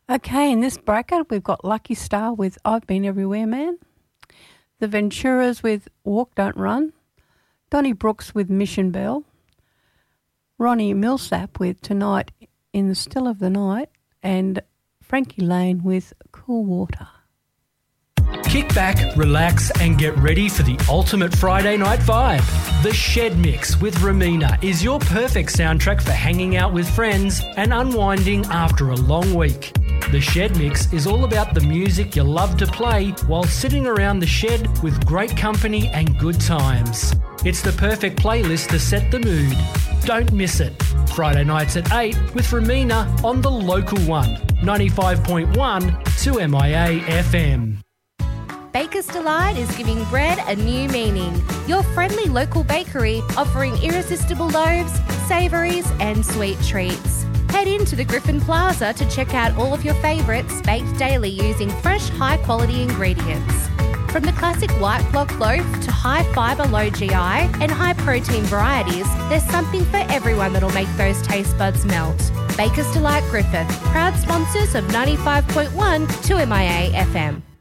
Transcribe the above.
Okay, in this bracket, we've got Lucky Star with I've Been Everywhere Man, The Venturas with Walk Don't Run, Donnie Brooks with Mission Bell, Ronnie Millsap with Tonight in the Still of the Night, and Frankie Lane with Cool Water. Kick back, relax and get ready for the ultimate Friday night vibe. The Shed Mix with Ramina is your perfect soundtrack for hanging out with friends and unwinding after a long week. The Shed Mix is all about the music you love to play while sitting around the shed with great company and good times. It's the perfect playlist to set the mood. Don't miss it. Friday nights at 8 with Ramina on the local one, 95.1 2MIA FM. Baker's Delight is giving bread a new meaning. Your friendly local bakery offering irresistible loaves, savouries and sweet treats. Head into the Griffin Plaza to check out all of your favourites baked daily using fresh, high-quality ingredients. From the classic white block loaf to high-fibre, low GI and high-protein varieties, there's something for everyone that'll make those taste buds melt. Baker's Delight Griffith, proud sponsors of 95.1 2MIA FM.